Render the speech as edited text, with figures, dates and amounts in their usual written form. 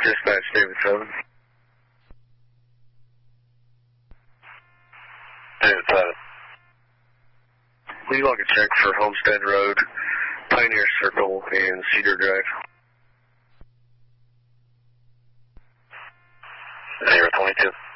Dispatch David 7. David 7. Will you log a check for Homestead Road, Pioneer Circle, and Cedar Drive? 022.